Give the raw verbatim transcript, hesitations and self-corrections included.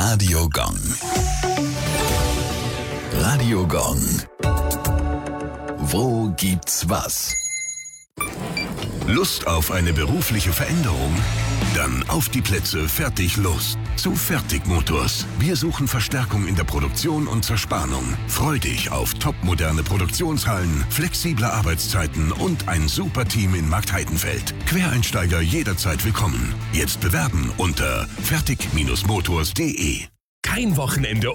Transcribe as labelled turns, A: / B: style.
A: Radio Gong. Radio Gong. Wo gibt's was?
B: Lust auf eine berufliche Veränderung? Dann auf die Plätze, fertig, los. Zu Fertigmotors. Wir suchen Verstärkung in der Produktion und Zerspannung. Freu dich auf topmoderne Produktionshallen, flexible Arbeitszeiten und ein super Team in Marktheidenfeld. Quereinsteiger jederzeit willkommen. Jetzt bewerben unter fertig Bindestrich motors punkt de.
C: Kein Wochenende